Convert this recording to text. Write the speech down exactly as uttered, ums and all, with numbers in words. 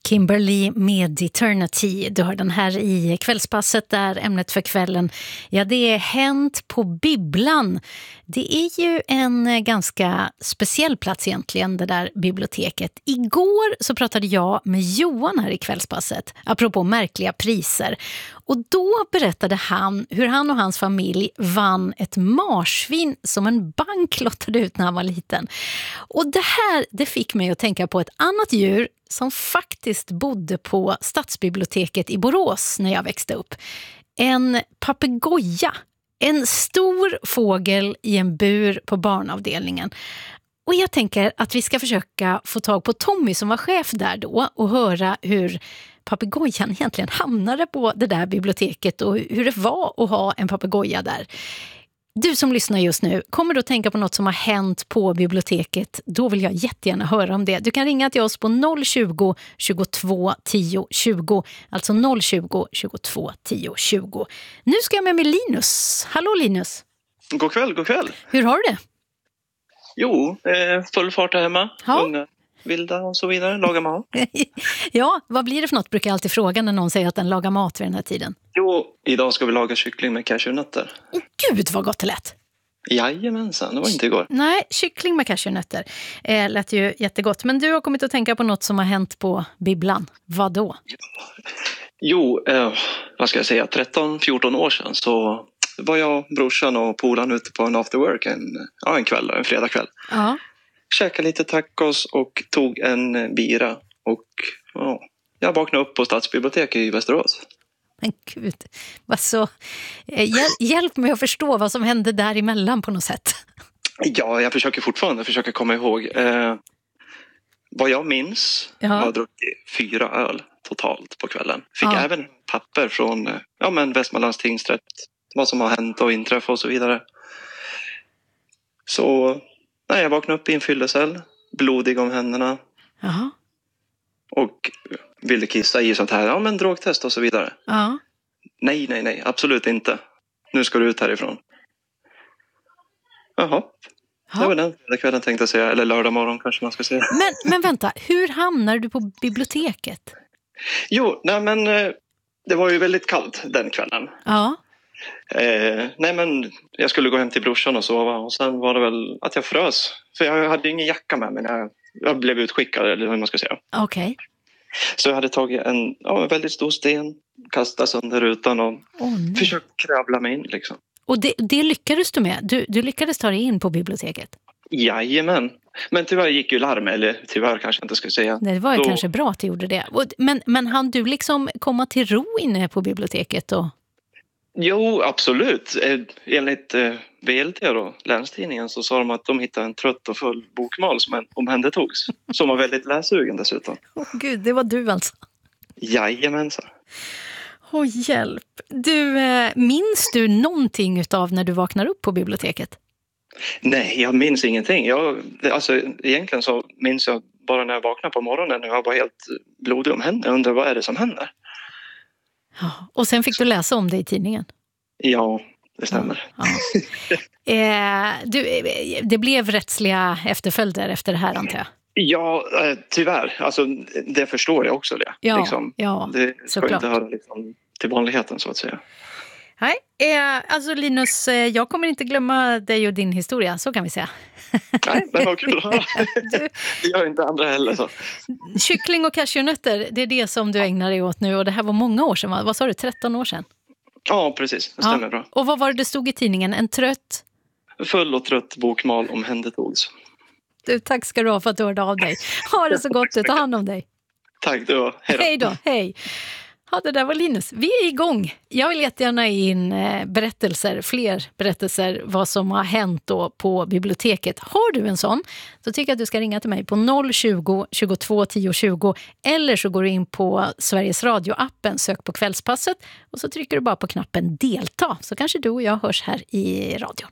Kimberly med Eternity. Du har den här i kvällspasset där ämnet för kvällen, ja, det är Hänt på Bibblan. Det är ju en ganska speciell plats egentligen, det där biblioteket. Igår så pratade jag med Johan här i kvällspasset, apropå märkliga priser. Och då berättade han hur han och hans familj vann ett marsvin som en bank lottade ut när han var liten. Och det här, det fick mig att tänka på ett annat djur som faktiskt bodde på Stadsbiblioteket i Borås när jag växte upp. En papegoja. En stor fågel i en bur på barnavdelningen. Och jag tänker att vi ska försöka få tag på Tommy som var chef där då och höra hur papegojan egentligen hamnade på det där biblioteket och hur det var att ha en papegoja där. Du som lyssnar just nu, kommer du att tänka på något som har hänt på biblioteket? Då vill jag jättegärna höra om det. Du kan ringa till oss på noll tjugo, tjugotvå, tio, tjugo. Alltså noll tjugo, tjugotvå, tio, tjugo. Nu ska jag med med Linus. Hallå Linus. God kväll, god kväll. Hur har du det? Jo, eh, full fart här hemma. Ja. Unga, vilda och så vidare. Laga mat. Ja, vad blir det för något? Brukar jag alltid fråga när någon säger att den lagar mat vid den här tiden. Jo, idag ska vi laga kyckling med cashewnötter. Åh gud vad gott det lät. Jajamensan, det var inte igår. Nej, kyckling med cashewnötter eh, lät ju jättegott. Men du har kommit att tänka på något som har hänt på Bibblan. Vad då? Jo, eh, vad ska jag säga, tretton fjorton år sedan så var jag, brorsan och polaren ute på en after work en, ja, en kväll, en fredagkväll. Ja. Käkade lite tacos och tog en bira och ja, jag vaknade upp på Stadsbiblioteket i Västerås. Men gud, vad så... Hjäl- hjälp mig att förstå vad som hände däremellan på något sätt. Ja, jag försöker fortfarande försöka komma ihåg. Eh, vad jag minns Ja. har jag druckit fyra öl totalt på kvällen. Fick Ja. även papper från eh, ja, men Västmanlands tingsrätt. Vad som har hänt och inträffat och så vidare. Så nej, jag vaknade upp i en fyllecell. Blodig om händerna. Jaha. Och ville kissa i sånt här. Ja, men drogtest och så vidare. Ja. Nej, nej, nej. Absolut inte. Nu ska du ut härifrån. Jaha. Det var den kvällen tänkte jag säga. Eller lördag morgon kanske man ska säga. Men, men vänta, hur hamnar du på biblioteket? Jo, nej men eh, det var ju väldigt kallt den kvällen. Ja. Eh, nej men jag skulle gå hem till brorsan och sova. Och sen var det väl att jag frös. För jag hade ingen jacka med mig när jag, jag blev utskickad, eller hur man ska säga. Okej. Okay. Så jag hade tagit en, ja, en väldigt stor sten, kastat sönder rutan och oh, försökt kravla mig in liksom. Och det, det lyckades du med? Du, du lyckades ta dig in på biblioteket? Jajamän. Men tyvärr gick ju larm, eller tyvärr kanske jag inte ska säga. Nej, det var ju Då... kanske bra att du gjorde det. Men, men hann du liksom komma till ro inne på biblioteket då? Jo, absolut. Enligt eh, V L T och Länstidningen så sa de att de hittade en trött och full bokmal som omhändertogs. Som var väldigt läsugen dessutom. Åh oh, gud, det var du alltså. Jajamensan. Åh, oh, hjälp. Du, eh, minns du någonting utav när du vaknar upp på biblioteket? Nej, jag minns ingenting. Jag, alltså, egentligen så minns jag bara när jag vaknade på morgonen och jag var helt blodig om händerna. Undrar vad är det som händer? Ja, och sen fick du läsa om det i tidningen? Ja, det stämmer. Ja, ja. Eh, du, det blev rättsliga efterföljder efter det här, antar jag? Ja, tyvärr. Alltså, det förstår jag också det. Ja, liksom. ja, det ska såklart. Inte höra liksom, till vanligheten så att säga. Nej, eh, alltså Linus, eh, jag kommer inte glömma dig och din historia, så kan vi säga. Nej, men vad kul att höra. Du... Det gör inte andra heller så. Kyckling och cashewnötter, det är det som du ägnar dig åt nu, och det här var många år sedan, va? Vad sa du, tretton år sedan? Ja, precis. Det stämmer ja. bra. Och vad var det det stod i tidningen? En trött? Full och trött bokmal omhändertogs. Du, tack ska du ha för att du hörde av dig. Ha det så gott, ta hand om dig. Tack du, hej då. Hej då, hej. Ja, det där var Linus. Vi är igång. Jag vill jättegärna in berättelser, fler berättelser vad som har hänt då på biblioteket. Har du en sån så tycker jag att du ska ringa till mig på noll tjugo, tjugotvå, tio, tjugo eller så går du in på Sveriges Radio-appen, sök på Kvällspasset och så trycker du bara på knappen delta så kanske du och jag hörs här i radion.